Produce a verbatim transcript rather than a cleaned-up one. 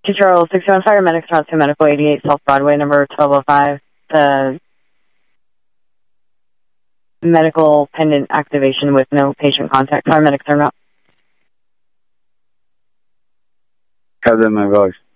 Control six one Fire Medics Route two Medical eighty-eight South Broadway, number twelve oh five. The medical pendant activation with no patient contact. Fire Medics are not. Have them in my voice.